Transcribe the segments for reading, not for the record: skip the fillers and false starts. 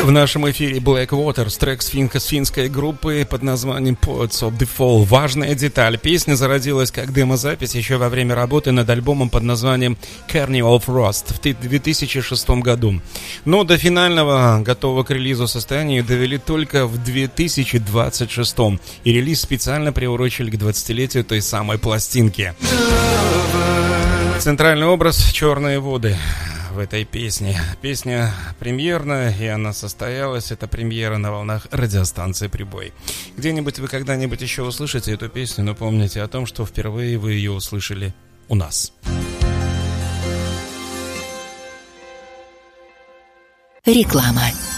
В нашем эфире Blackwater, трек с финской группы под названием Poets of the Fall. Важная деталь. Песня зародилась как демозапись еще во время работы над альбомом под названием Carnival of Rust в 2006 году. Но до финального, готового к релизу состояния довели только в 2026. И релиз специально приурочили к 20-летию той самой пластинки. Центральный образ — черные воды в этой песне. Песня премьерная, и она состоялась. Это премьера на волнах радиостанции «Прибой». Где-нибудь вы когда-нибудь еще услышите эту песню, но помните о том, что впервые вы ее услышали у нас. Реклама.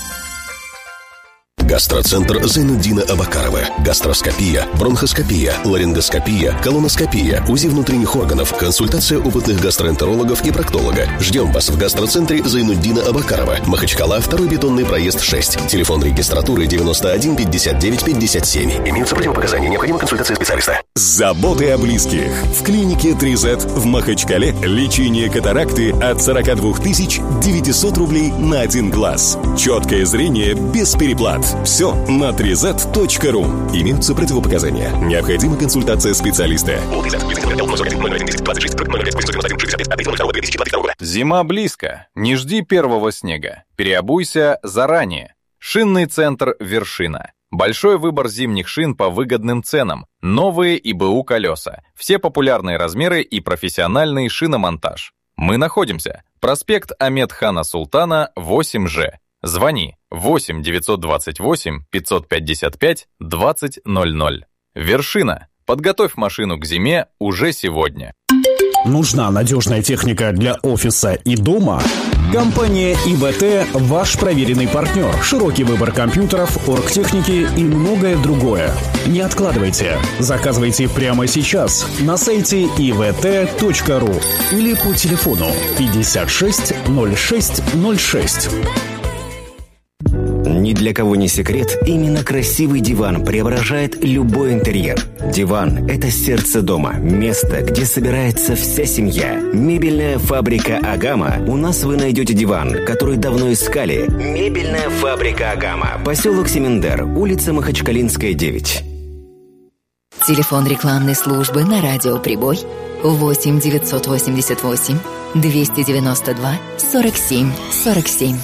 Гастроцентр Зайнуддина Абакарова. Гастроскопия, бронхоскопия, ларингоскопия, колоноскопия, УЗИ внутренних органов, консультация опытных гастроэнтерологов и проктолога. Ждем вас в гастроцентре Зайнуддина Абакарова. Махачкала, 2-й бетонный проезд 6. Телефон регистратуры 91 59 57. Имеются противопоказания. Необходима консультация специалиста. Заботы о близких. В клинике 3Z в Махачкале лечение катаракты от 42 900 рублей на один глаз. Четкое зрение без переплат. Все на 3z.ru. Имеются противопоказания. Необходима консультация специалиста. Зима близко. Не жди первого снега. Переобуйся заранее. Шинный центр «Вершина». Большой выбор зимних шин по выгодным ценам. Новые ИБУ колеса. Все популярные размеры и профессиональный шиномонтаж. Мы находимся. Проспект Ахмед-Хана Султана, 8Ж. Звони 8 928 555 2000. «Вершина». Подготовь машину к зиме уже сегодня. Нужна надежная техника для офиса и дома? Компания ИВТ – ваш проверенный партнер. Широкий выбор компьютеров, оргтехники и многое другое. Не откладывайте. Заказывайте прямо сейчас на сайте ivt.ru или по телефону 56 06 06. Ни для кого не секрет, именно красивый диван преображает любой интерьер. Диван – это сердце дома, место, где собирается вся семья. Мебельная фабрика «Агама». У нас вы найдете диван, который давно искали. Мебельная фабрика «Агама». Поселок Семендер, улица Махачкалинская, 9. Телефон рекламной службы на радио «Прибой» 8 988 292 47 47.